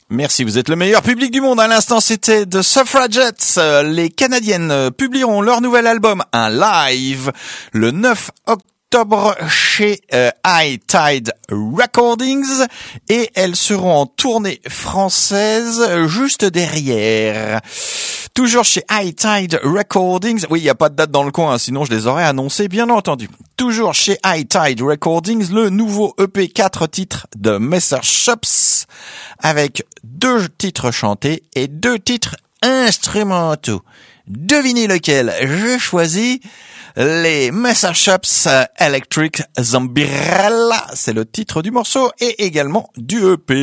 Merci, vous êtes le meilleur public du monde. À l'instant, c'était The Suffragettes. Les Canadiennes publieront leur nouvel album, un live, le 9 octobre chez High Tide Recordings, et elles seront en tournée française juste derrière. Toujours chez High Tide Recordings. Oui, il n'y a pas de date dans le coin, sinon je les aurais annoncés, bien entendu. Toujours chez High Tide Recordings, le nouveau EP 4 titres de Messer Chops, avec 2 titres chantés et 2 titres instrumentaux. Devinez lequel je choisis. Les Messer Chops Electric Zombrella, c'est le titre du morceau et également du EP.